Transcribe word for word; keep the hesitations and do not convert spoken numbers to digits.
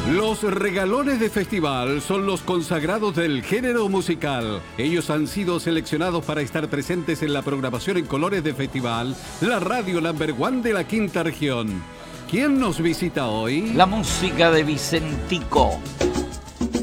Los regalones de festival son los consagrados del género musical. Ellos han sido seleccionados para estar presentes en la programación en colores de festival, la radio number one de la quinta región. ¿Quién nos visita hoy? La música de Vicentico.